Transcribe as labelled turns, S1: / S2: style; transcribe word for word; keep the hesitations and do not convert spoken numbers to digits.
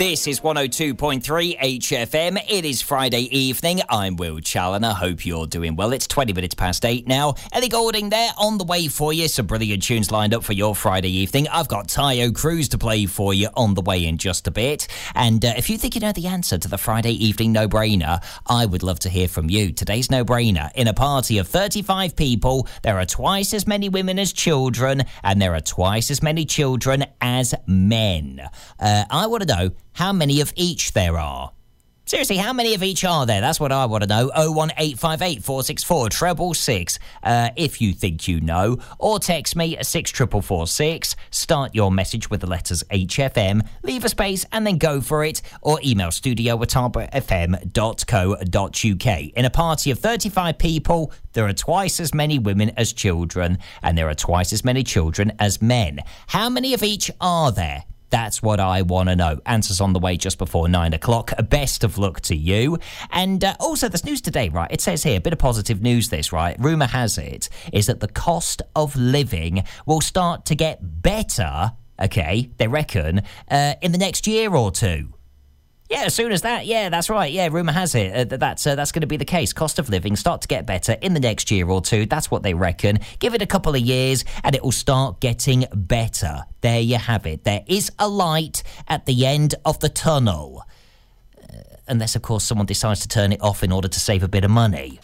S1: This is one oh two point three H F M. It is Friday evening. I'm Will Challoner. Hope you're doing well. It's twenty minutes past eight now. Ellie Goulding there on the way for you. Some brilliant tunes lined up for your Friday evening. I've got Tayo Cruz to play for you on the way in just a bit. And uh, if you think you know the answer to the Friday evening no-brainer, I would love to hear from you. Today's no-brainer. In a party of thirty-five people, there are twice as many women as children, and there are twice as many children as men. Uh, I want to know how many of each there are. Seriously, how many of each are there? That's what I want to know. oh one eight five eight, four six four, six six six uh, if you think you know. Or text me at six four four four six. Start your message with the letters H F M. Leave a space and then go for it. Or email studio at arbor f m dot co dot u k. In a party of thirty-five people, there are twice as many women as children. And there are twice as many children as men. How many of each are there? That's what I want to know. Answers on the way just before nine o'clock. Best of luck to you. And uh, also, there's news today, right? It says here, a bit of positive news this, right? Rumour has it, is that the cost of living will start to get better, okay, they reckon, uh, in the next year or two. Yeah, as soon as that, yeah, that's right. Yeah, rumour has it uh, that that's, uh, that's going to be the case. Cost of living start to get better in the next year or two. That's what they reckon. Give it a couple of years and it will start getting better. There you have it. There is a light at the end of the tunnel. Uh, unless, of course, someone decides to turn it off in order to save a bit of money.